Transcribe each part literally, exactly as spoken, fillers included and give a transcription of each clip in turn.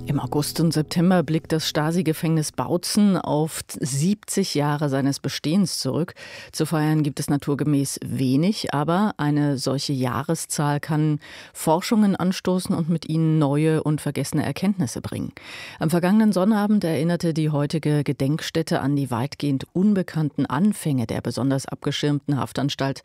Im August und September blickt das Stasi-Gefängnis Bautzen auf siebzig Jahre seines Bestehens zurück. Zu feiern gibt es naturgemäß wenig, aber eine solche Jahreszahl kann Forschungen anstoßen und mit ihnen neue und vergessene Erkenntnisse bringen. Am vergangenen Sonnabend erinnerte die heutige Gedenkstätte an die weitgehend unbekannten Anfänge der besonders abgeschirmten Haftanstalt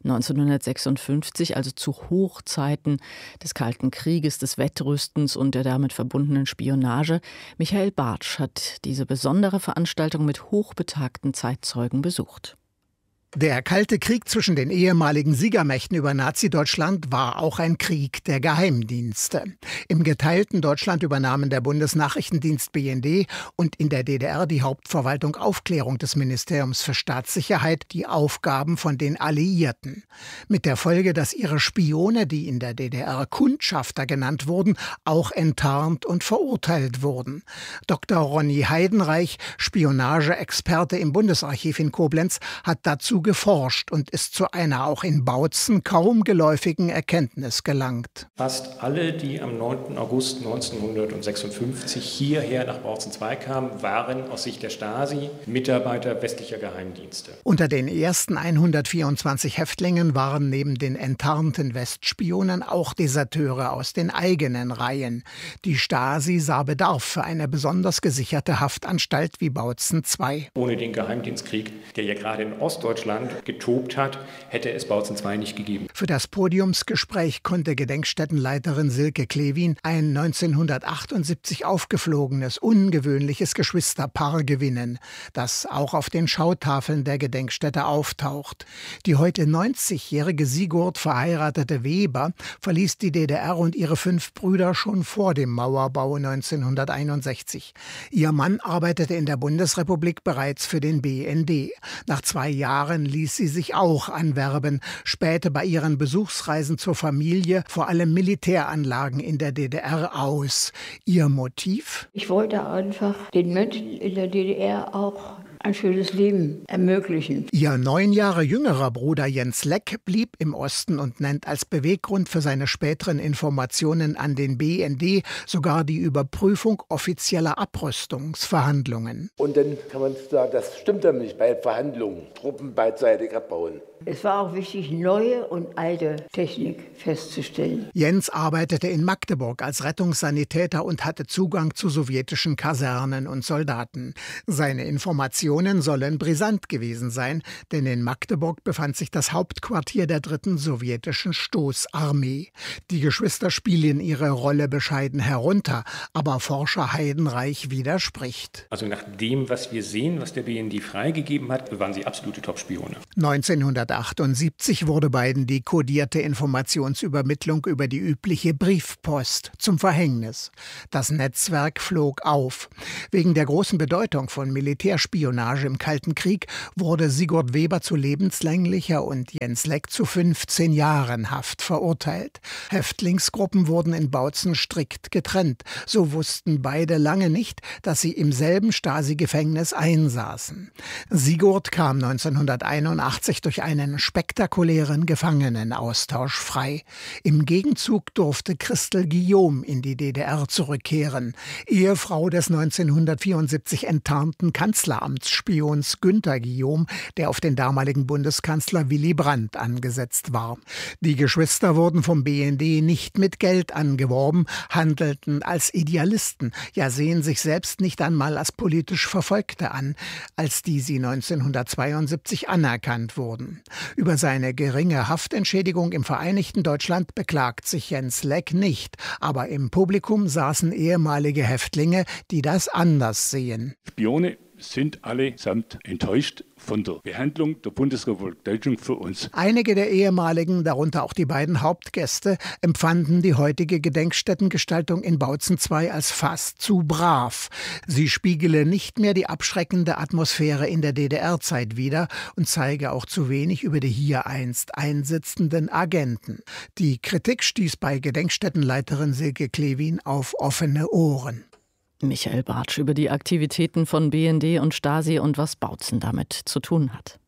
neunzehnhundertsechsundfünfzig, also zu Hochzeiten des Kalten Krieges, des Wettrüstens und der damit verbundenen Spionage. Michael Bartsch hat diese besondere Veranstaltung mit hochbetagten Zeitzeugen besucht. Der Kalte Krieg zwischen den ehemaligen Siegermächten über Nazi-Deutschland war auch ein Krieg der Geheimdienste. Im geteilten Deutschland übernahmen der Bundesnachrichtendienst B N D und in der D D R die Hauptverwaltung Aufklärung des Ministeriums für Staatssicherheit die Aufgaben von den Alliierten. Mit der Folge, dass ihre Spione, die in der D D R Kundschafter genannt wurden, auch enttarnt und verurteilt wurden. Doktor Ronny Heidenreich, Spionageexperte im Bundesarchiv in Koblenz, hat dazu geforscht und ist zu einer auch in Bautzen kaum geläufigen Erkenntnis gelangt. Fast alle, die am neunten August neunzehnhundertsechsundfünfzig hierher nach Bautzen zwei kamen, waren aus Sicht der Stasi Mitarbeiter westlicher Geheimdienste. Unter den ersten hundertvierundzwanzig Häftlingen waren neben den enttarnten Westspionen auch Deserteure aus den eigenen Reihen. Die Stasi sah Bedarf für eine besonders gesicherte Haftanstalt wie Bautzen zwei. Ohne den Geheimdienstkrieg, der ja gerade in Ostdeutschland getobt hat, hätte es Bautzen zwei nicht gegeben. Für das Podiumsgespräch konnte Gedenkstättenleiterin Silke Klewin ein neunzehnhundertachtundsiebzig aufgeflogenes, ungewöhnliches Geschwisterpaar gewinnen, das auch auf den Schautafeln der Gedenkstätte auftaucht. Die heute neunzigjährige Sigurd verheiratete Weber verließ die D D R und ihre fünf Brüder schon vor dem Mauerbau neunzehnhunderteinundsechzig. Ihr Mann arbeitete in der Bundesrepublik bereits für den B N D. Nach zwei Jahren ließ sie sich auch anwerben, spähte bei ihren Besuchsreisen zur Familie vor allem Militäranlagen in der D D R aus. Ihr Motiv? Ich wollte einfach den Menschen in der D D R auch ein schönes Leben ermöglichen. Ihr neun Jahre jüngerer Bruder Jens Leck blieb im Osten und nennt als Beweggrund für seine späteren Informationen an den B N D sogar die Überprüfung offizieller Abrüstungsverhandlungen. Und dann kann man sagen, das stimmt dann nicht bei Verhandlungen, Truppen beidseitig abbauen. Es war auch wichtig, neue und alte Technik festzustellen. Jens arbeitete in Magdeburg als Rettungssanitäter und hatte Zugang zu sowjetischen Kasernen und Soldaten. Seine Informationen sollen brisant gewesen sein, denn in Magdeburg befand sich das Hauptquartier der dritten sowjetischen Stoßarmee. Die Geschwister spielen ihre Rolle bescheiden herunter, aber Forscher Heidenreich widerspricht. Also nach dem, was wir sehen, was der B N D freigegeben hat, waren sie absolute Top-Spione. neunzehnhundertachtundsiebzig wurde beiden die kodierte Informationsübermittlung über die übliche Briefpost zum Verhängnis. Das Netzwerk flog auf. Wegen der großen Bedeutung von Militärspionage im Kalten Krieg wurde Sigurd Weber zu lebenslänglicher und Jens Leck zu fünfzehn Jahren Haft verurteilt. Häftlingsgruppen wurden in Bautzen strikt getrennt. So wussten beide lange nicht, dass sie im selben Stasi-Gefängnis einsaßen. Sigurd kam neunzehnhunderteinundachtzig durch einen spektakulären Gefangenenaustausch frei. Im Gegenzug durfte Christel Guillaume in die D D R zurückkehren, Ehefrau des neunzehnhundertvierundsiebzig enttarnten Kanzleramtsspions Günter Guillaume, der auf den damaligen Bundeskanzler Willy Brandt angesetzt war. Die Geschwister wurden vom B N D nicht mit Geld angeworben, handelten als Idealisten, ja sehen sich selbst nicht einmal als politisch Verfolgte an, als die sie neunzehnhundertzweiundsiebzig anerkannt wurden. Über seine geringe Haftentschädigung im Vereinigten Deutschland beklagt sich Jens Leck nicht, aber im Publikum saßen ehemalige Häftlinge, die das anders sehen. Spione sind allesamt enttäuscht von der Behandlung der Bundesrepublik Deutschland für uns. Einige der ehemaligen, darunter auch die beiden Hauptgäste, empfanden die heutige Gedenkstättengestaltung in Bautzen zwei als fast zu brav. Sie spiegele nicht mehr die abschreckende Atmosphäre in der D D R-Zeit wider und zeige auch zu wenig über die hier einst einsitzenden Agenten. Die Kritik stieß bei Gedenkstättenleiterin Silke Klewin auf offene Ohren. Michael Bartsch über die Aktivitäten von B N D und Stasi und was Bautzen damit zu tun hat.